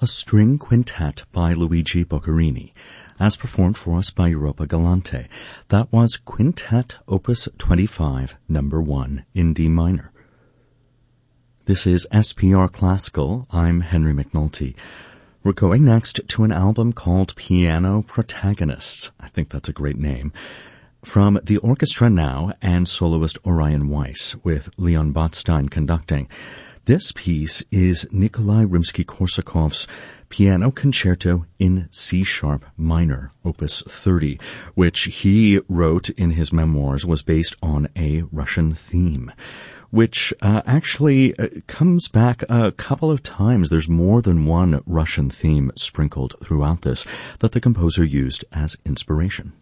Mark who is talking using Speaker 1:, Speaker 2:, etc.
Speaker 1: a string quintet by Luigi Boccherini, as performed for us by Europa Galante. That was Quintet Opus 25, number 1, in D minor. This is SPR Classical. I'm Henry McNulty. We're going next to an album called Piano Protagonists. I think that's a great name. From the orchestra now and soloist Orion Weiss, with Leon Botstein conducting. This piece is Nikolai Rimsky-Korsakov's Piano Concerto in C-sharp minor, Opus 30, which he wrote in his memoirs was based on a Russian theme, which actually comes back a couple of times. There's more than one Russian theme sprinkled throughout this that the composer used as inspiration.